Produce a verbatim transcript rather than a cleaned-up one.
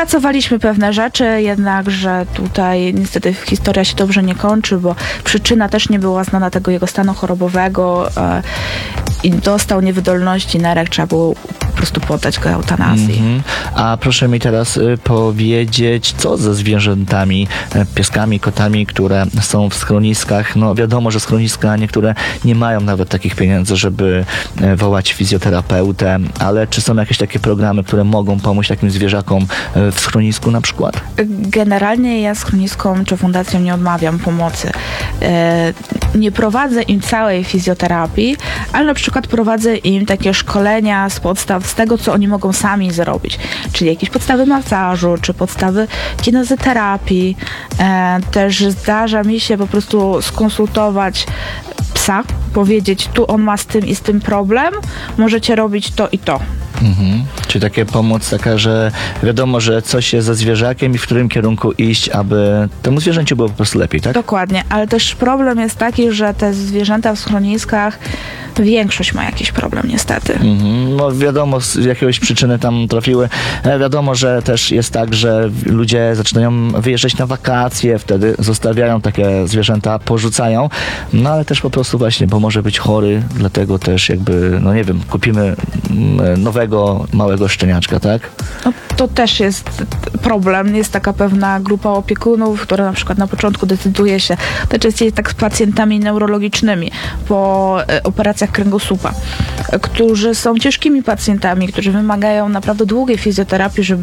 Opracowaliśmy pewne rzeczy, jednakże tutaj niestety historia się dobrze nie kończy, bo przyczyna też nie była znana tego jego stanu chorobowego e, i dostał niewydolności nerek, trzeba było po prostu poddać go eutanazji. Mm-hmm. A proszę mi teraz y, powiedzieć, co ze zwierzętami, y, pieskami, kotami, które są w schroniskach? No wiadomo, że schroniska niektóre nie mają nawet takich pieniędzy, żeby y, wołać fizjoterapeutę, ale czy są jakieś takie programy, które mogą pomóc takim zwierzakom y, w schronisku na przykład? Generalnie ja schroniskom czy fundacjom nie odmawiam pomocy. E, nie prowadzę im całej fizjoterapii, ale na przykład prowadzę im takie szkolenia z podstaw, z tego, co oni mogą sami zrobić. Czyli jakieś podstawy masażu, czy podstawy kinezyterapii. E, też zdarza mi się po prostu skonsultować psa, powiedzieć, tu on ma z tym i z tym problem, możecie robić to i to. Mhm. Czyli takie pomoc taka, że wiadomo, że coś jest ze zwierzakiem i w którym kierunku iść, aby temu zwierzęciu było po prostu lepiej, tak? Dokładnie, ale też problem jest taki, że te zwierzęta w schroniskach, większość ma jakiś problem niestety. Mhm. No wiadomo, z jakiegoś przyczyny tam trafiły. E, wiadomo, że też jest tak, że ludzie zaczynają wyjeżdżać na wakacje, wtedy zostawiają takie zwierzęta, porzucają, no ale też po prostu właśnie, bo może być chory, dlatego też jakby, no nie wiem, kupimy mm, nowego, małego szczeniaczka, tak? No, to też jest problem. Jest taka pewna grupa opiekunów, która na przykład na początku decyduje się, najczęściej tak z pacjentami neurologicznymi po e, operacjach kręgosłupa, którzy są ciężkimi pacjentami, którzy wymagają naprawdę długiej fizjoterapii, żeby